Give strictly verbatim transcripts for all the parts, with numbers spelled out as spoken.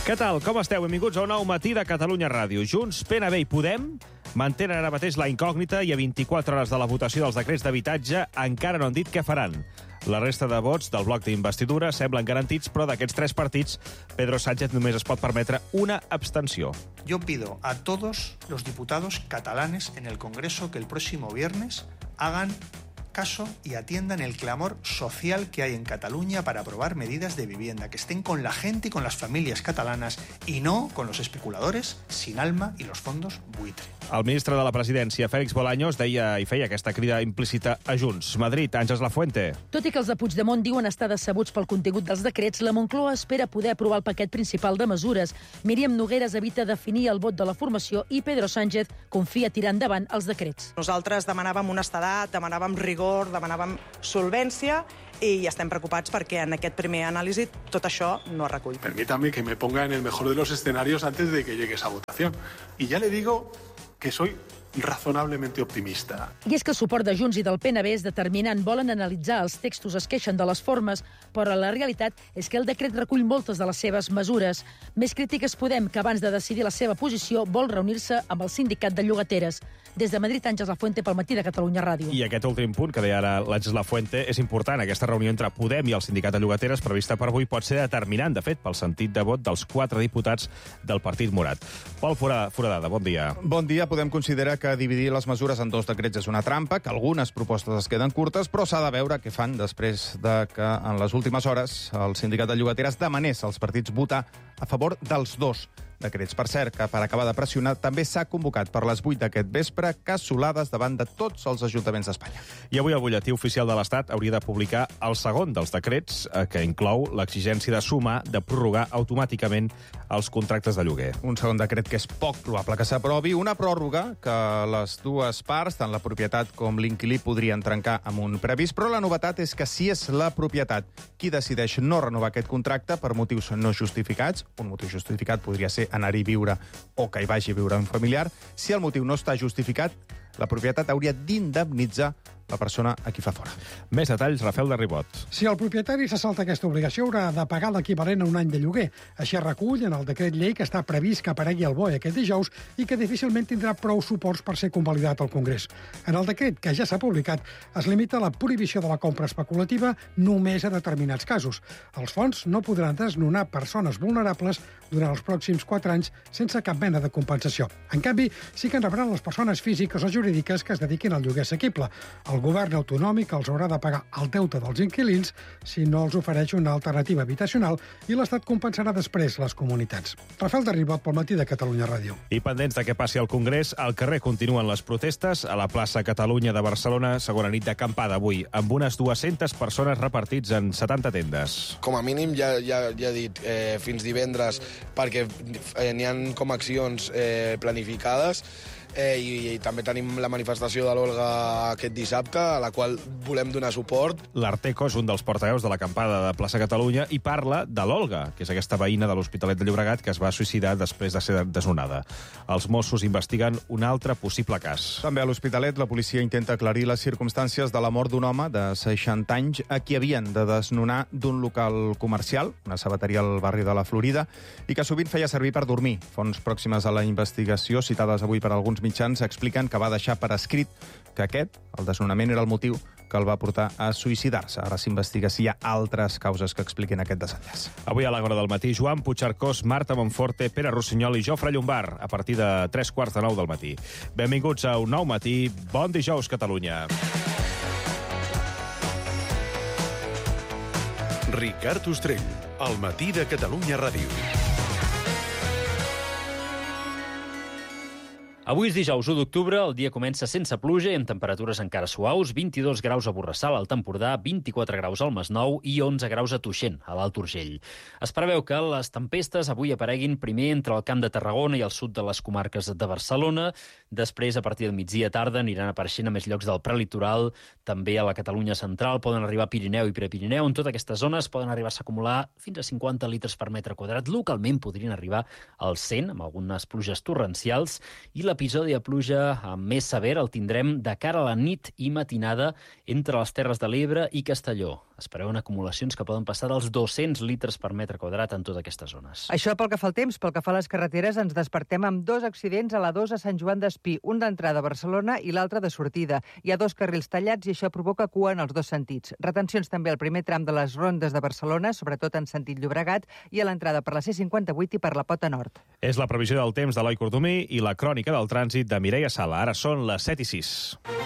Què tal? Com esteu? Benvinguts a un nou matí de Catalunya Ràdio. Junts, P N B i Podem mantenen ara mateix la incògnita i a vint-i-quatre hores de la votació dels decrets d'habitatge encara no han dit què faran. La resta de vots del bloc d'investidura semblen garantits, però d'aquests tres partits, Pedro Sánchez només es pot permetre una abstenció. Yo pido a todos los diputados catalanes en el Congreso que el próximo viernes hagan caso y atiendan el clamor social que hay en Cataluña para aprobar medidas de vivienda, que estén con la gente y con las familias catalanas y no con los especuladores sin alma y los fondos buitre. El ministre de la Presidència, Félix Bolaños, deia i feia aquesta crida implícita a Junts. Madrid, Àngels Lafuente. Tot i que els de Puigdemont diuen estar decebuts pel contingut dels decrets, la Moncloa espera poder aprovar el paquet principal de mesures. Míriam Nogueras evita definir el vot de la formació i Pedro Sánchez confia tirar endavant els decrets. Nosaltres demanàvem honestedat, demanàvem rigor, demanàvem solvència i estem preocupats perquè en aquest primer anàlisi tot això no es recull. Permítame que me ponga en el mejor de los escenarios antes de que llegue esa votación. Y ya le digo que soy razonablemente optimista. I és que el suport de Junts i del P N B és determinant. Volen analitzar els textos, es queixen de les formes, però la realitat és que el decret recull moltes de les seves mesures. Més crítiques Podem, que abans de decidir la seva posició vol reunir-se amb el sindicat de llogateres. Des de Madrid, Àngels Lafuente, pel matí de Catalunya Ràdio. I aquest últim punt que deia ara l'Àngels Lafuente és important. Aquesta reunió entre Podem i el sindicat de llogateres prevista per avui pot ser determinant, de fet, pel sentit de vot dels quatre diputats del Partit Morat. Pol Foradada, bon dia. Bon dia. Podem considerar que dividir les mesures en dos decrets és una trampa, que algunes propostes es queden curtes, però s'ha de veure què fan després de que en les últimes hores el sindicat de llogateres demanés als partits votar a favor dels dos decrets. Per cert, que per acabar de pressionar també s'ha convocat per les vuit d'aquest vespre cassolades davant de tots els ajuntaments d'Espanya. I avui el butlletí oficial de l'Estat hauria de publicar el segon dels decrets, eh, que inclou l'exigència de sumar, de prorrogar automàticament els contractes de lloguer. Un segon decret que és poc probable que s'aprovi, una pròrroga que les dues parts, tant la propietat com l'inquilí, podrien trencar amb un previst, però la novetat és que si és la propietat qui decideix no renovar aquest contracte per motius no justificats, un motiu justificat podria ser anar-hi a viure o que hi vagi a viure un familiar, si el motiu no està justificat, la propietat hauria d'indemnitzar la persona a qui fa fora. Més detalls, Rafael de Ribot. Si el propietari se salta aquesta obligació, haurà de pagar l'equivalent a un any de lloguer. Així es recull en el decret llei que està previst que aparegui al B O E aquest dijous i que difícilment tindrà prou suports per ser convalidat al Congrés. En el decret, que ja s'ha publicat, es limita la prohibició de la compra especulativa només a determinats casos. Els fons no podran desnonar persones vulnerables durant els pròxims quatre anys sense cap mena de compensació. En canvi, sí que en rebran les persones físiques o jurídiques que es dediquin al lloguer assequible. El govern autonòmic els haurà de pagar el deute dels inquilins si no els ofereix una alternativa habitacional i l'Estat compensarà després les comunitats. Rafael de Ribot, pel matí de Catalunya Ràdio. I pendents de què passi al Congrés, al carrer continuen les protestes. A la plaça Catalunya de Barcelona, segona nit d'acampada avui, amb unes dues-centes persones repartits en setanta tendes. Com a mínim, ja, ja, ja he dit, eh, fins divendres, perquè eh, n'hi ha com accions eh, planificades, Eh, i, i també tenim la manifestació de l'Olga aquest dissabte, a la qual volem donar suport. L'Arteco és un dels portaveus de l'acampada de Plaça Catalunya i parla de l'Olga, que és aquesta veïna de l'Hospitalet de Llobregat que es va suïcidar després de ser desnonada. Els Mossos investiguen un altre possible cas. També a l'Hospitalet la policia intenta aclarir les circumstàncies de la mort d'un home de seixanta anys a qui havien de desnonar d'un local comercial, una sabateria al barri de la Florida, i que sovint feia servir per dormir. Fonts pròximes a la investigació, citades avui per alguns mitjans, expliquen que va deixar per escrit que aquest, el desnonament, era el motiu que el va portar a suïcidar-se. Ara s'investiga si hi ha altres causes que expliquin aquest desenllaç. Avui a l'Agora del matí, Joan Puigcercós, Marta Monforte, Pere Rossinyol i Jofre Llombard, a partir de tres quarts de nou del matí. Benvinguts a un nou matí. Bon dijous, Catalunya. Ricard Ostrell, al matí de Catalunya Ràdio. Avui és dijous u d'octubre, el dia comença sense pluja i amb temperatures encara suaus, vint-i-dos graus a Borrassà, al Empordà, vint-i-quatre graus al Masnou i onze graus a Tuixén, a l'Alt Urgell. Es preveu que les tempestes avui apareguin primer entre el Camp de Tarragona i el sud de les comarques de Barcelona, després, a partir del migdia tarda, aniran apareixent a més llocs del prelitoral, també a la Catalunya central, poden arribar a Pirineu i Prepirineu, en totes aquestes zones poden arribar-se a acumular fins a cinquanta litres per metre quadrat, localment podrien arribar als cent, amb algunes pluges torrencials, i la L'episodi de pluja més sever el tindrem de cara a la nit i matinada entre les Terres de l'Ebre i Castelló. Es preveuen acumulacions que poden passar dels dos-cents litres per metre quadrat en totes aquestes zones. Això pel que fa al temps. Pel que fa a les carreteres, ens despertem amb dos accidents a la dos a Sant Joan d'Espí, un d'entrada a Barcelona i l'altre de sortida. Hi ha dos carrils tallats i això provoca cua en els dos sentits. Retencions també al primer tram de les rondes de Barcelona, sobretot en sentit Llobregat, i a l'entrada per la C cinquanta-vuit i per la Pota Nord. És la previsió del temps de l'Eloi Cordomí i la crònica del trànsit de Mireia Sala. Ara són les set i sis.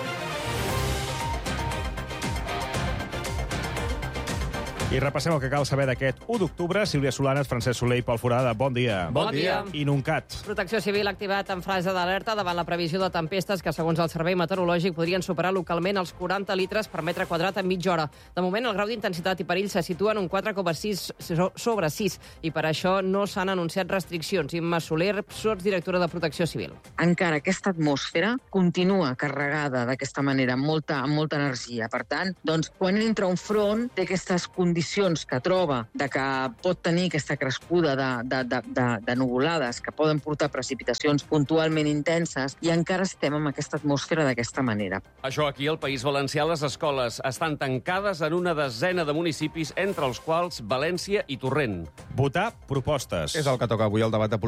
I repassem el que cal saber d'aquest u d'octubre. Sílvia Solanes, Francesc Soler i Pol Forada, bon dia. Bon dia. Inuncat. Protecció Civil ha activat en fase d'alerta davant la previsió de tempestes que, segons el Servei Meteorològic, podrien superar localment els quaranta litres per metre quadrat en mitja hora. De moment, el grau d'intensitat i perill se situa en un quatre coma sis sobre sis i per això no s'han anunciat restriccions. Imma Soler, sotsdirectora de Protecció Civil. Encara aquesta atmosfera continua carregada d'aquesta manera, amb molta, amb molta energia. Per tant, doncs, quan entra un front, té aquestes condicions que troba de que pot tenir aquesta crescuda de, de, de, de, de nuvolades que poden portar precipitacions puntualment intenses i encara estem amb aquesta atmosfera d'aquesta manera. Això aquí al País Valencià, les escoles estan tancades en una desena de municipis, entre els quals València i Torrent. Votar propostes. És el que toca avui el debat de